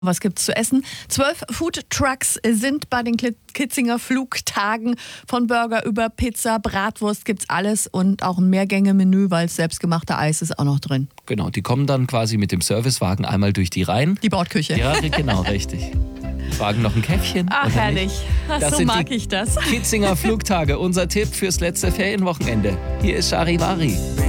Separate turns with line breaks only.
Was gibt's zu essen? 12 Foodtrucks sind bei den Kitzinger Flugtagen. Von Burger über Pizza, Bratwurst gibt's alles und auch ein Mehrgänge-Menü, weil selbstgemachte Eis ist auch noch drin.
Genau, die kommen dann quasi mit dem Servicewagen einmal durch die Reihen.
Die Bordküche.
Ja, genau, richtig. Fragen noch ein Käffchen.
Ach, herrlich.
Das
So
sind
mag
die
ich das.
Kitzinger Flugtage, unser Tipp fürs letzte Ferienwochenende. Hier ist Charivari.